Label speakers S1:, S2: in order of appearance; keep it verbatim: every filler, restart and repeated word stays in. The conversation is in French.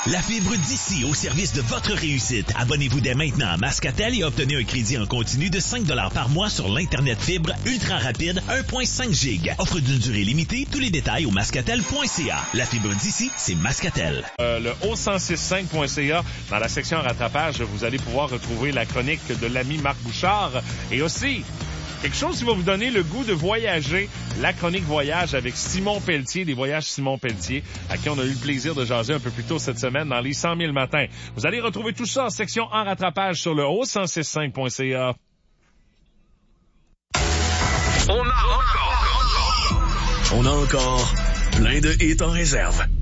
S1: La fibre d'ici au service de votre réussite. Abonnez-vous dès maintenant à Mascatel et obtenez un crédit en continu de cinq dollars par mois sur l'Internet fibre ultra rapide un virgule cinq giga. Offre d'une durée limitée. Tous les détails au mascatel point c a. La fibre d'ici, c'est Mascatel.
S2: Euh, le haut cent six cinq point c a, dans la section rattrapage, vous allez pouvoir retrouver la chronique de l'ami Marc Bouchard et aussi quelque chose qui va vous donner le goût de voyager, la chronique voyage avec Simon Pelletier, des voyages Simon Pelletier, à qui on a eu le plaisir de jaser un peu plus tôt cette semaine dans les cent mille matins. Vous allez retrouver tout ça en section en rattrapage sur le haut cent six cinq point c a.
S3: On a encore, on a encore plein de hits en réserve.